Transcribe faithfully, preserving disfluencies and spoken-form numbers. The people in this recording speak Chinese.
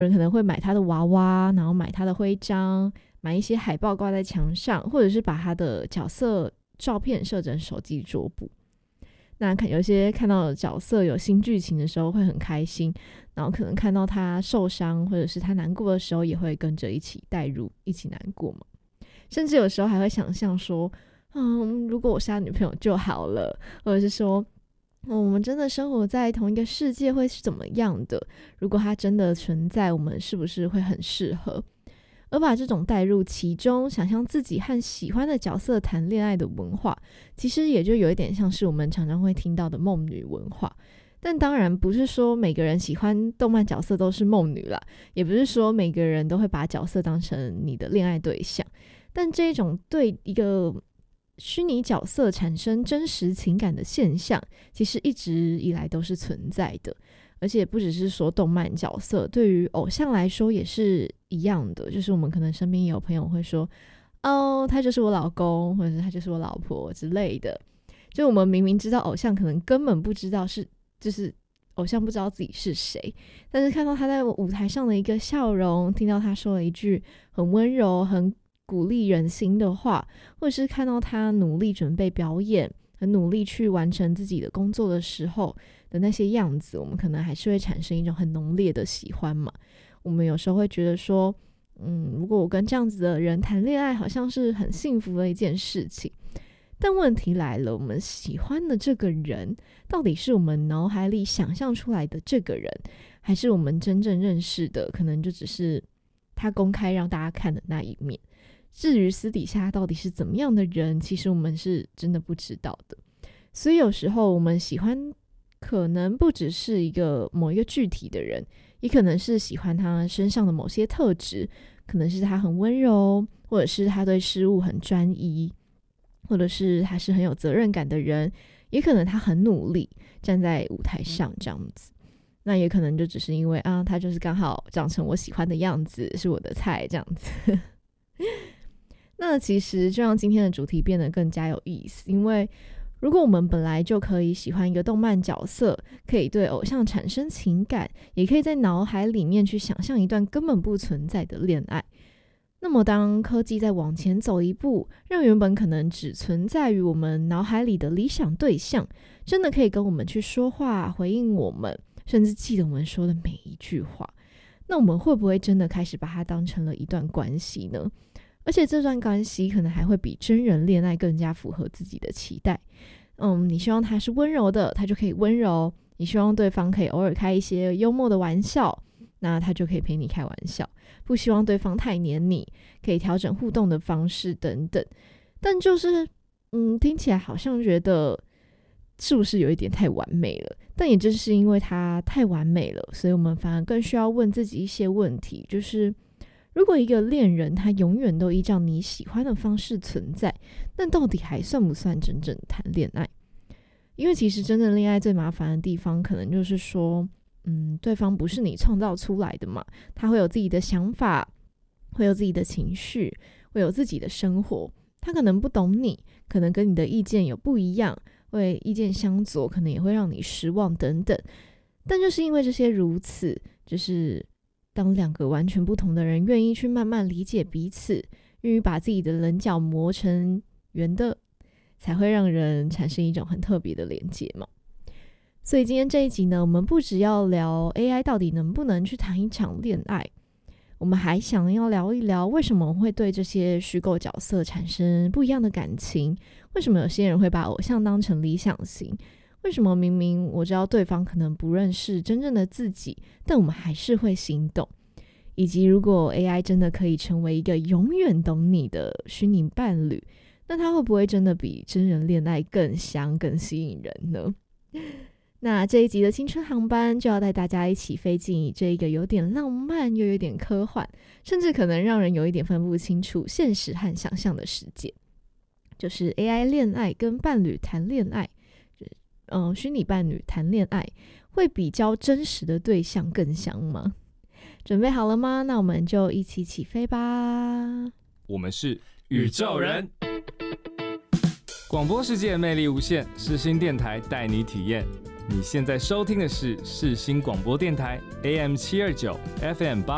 人可能会买他的娃娃，然后买他的徽章，买一些海报挂在墙上，或者是把他的角色照片设成手机桌布。那有些看到角色有新剧情的时候会很开心，然后可能看到他受伤或者是他难过的时候也会跟着一起带入，一起难过嘛。甚至有时候还会想象说，嗯，如果我是他女朋友就好了，或者是说我们真的生活在同一个世界会是怎么样的，如果它真的存在，我们是不是会很适合。而把这种带入其中，想象自己和喜欢的角色谈恋爱的文化，其实也就有一点像是我们常常会听到的梦女文化。但当然不是说每个人喜欢动漫角色都是梦女啦，也不是说每个人都会把角色当成你的恋爱对象，但这种对一个虚拟角色产生真实情感的现象，其实一直以来都是存在的。而且不只是说动漫角色，对于偶像来说也是一样的，就是我们可能身边也有朋友会说，哦，他就是我老公，或者是他就是我老婆之类的。就我们明明知道偶像可能根本不知道是，就是偶像不知道自己是谁，但是看到他在舞台上的一个笑容，听到他说了一句很温柔很鼓励人心的话，或者是看到他努力准备表演，很努力去完成自己的工作的时候的那些样子，我们可能还是会产生一种很浓烈的喜欢嘛。我们有时候会觉得说，嗯，如果我跟这样子的人谈恋爱，好像是很幸福的一件事情。但问题来了，我们喜欢的这个人，到底是我们脑海里想象出来的这个人，还是我们真正认识的，可能就只是他公开让大家看的那一面。至于私底下到底是怎么样的人，其实我们是真的不知道的。所以有时候我们喜欢可能不只是一个某一个具体的人，也可能是喜欢他身上的某些特质，可能是他很温柔，或者是他对事物很专一，或者是他是很有责任感的人，也可能他很努力站在舞台上这样子。那也可能就只是因为啊，他就是刚好长成我喜欢的样子，是我的菜这样子。那其实就让今天的主题变得更加有意思，因为如果我们本来就可以喜欢一个动漫角色，可以对偶像产生情感，也可以在脑海里面去想象一段根本不存在的恋爱，那么当科技再往前走一步，让原本可能只存在于我们脑海里的理想对象，真的可以跟我们去说话，回应我们，甚至记得我们说的每一句话，那我们会不会真的开始把它当成了一段关系呢？而且这段关系可能还会比真人恋爱更加符合自己的期待。嗯，你希望他是温柔的，他就可以温柔；你希望对方可以偶尔开一些幽默的玩笑，那他就可以陪你开玩笑；不希望对方太黏你，可以调整互动的方式等等。但就是嗯，听起来好像觉得是不是有一点太完美了？但也正是因为它太完美了，所以我们反而更需要问自己一些问题，就是如果一个恋人他永远都依照你喜欢的方式存在，那到底还算不算真正谈恋爱？因为其实真正恋爱最麻烦的地方可能就是说嗯，对方不是你创造出来的嘛，他会有自己的想法，会有自己的情绪，会有自己的生活，他可能不懂你，可能跟你的意见有不一样，会意见相左，可能也会让你失望等等。但就是因为这些如此，就是当两个完全不同的人愿意去慢慢理解彼此，愿意把自己的棱角磨成圆的，才会让人产生一种很特别的连结嘛。所以今天这一集呢，我们不只要聊 A I 到底能不能去谈一场恋爱，我们还想要聊一聊为什么我们会对这些虚构角色产生不一样的感情，为什么有些人会把偶像当成理想型，为什么明明我知道对方可能不认识真正的自己，但我们还是会心动，以及如果 A I 真的可以成为一个永远懂你的虚拟伴侣，那它会不会真的比真人恋爱更香更吸引人呢？那这一集的青春航班就要带大家一起飞进这一个有点浪漫又有点科幻，甚至可能让人有一点分不清楚现实和想象的世界，就是 A I 恋爱跟伴侣谈恋爱，嗯，虚拟伴侣谈恋爱会比较真实的对象更香吗？准备好了吗？那我们就一起起飞吧。 我们是宇宙人，广播世界魅力无限，世新电台带你体验。你现在收听的是世新广播电台 A M 七二九 F M 八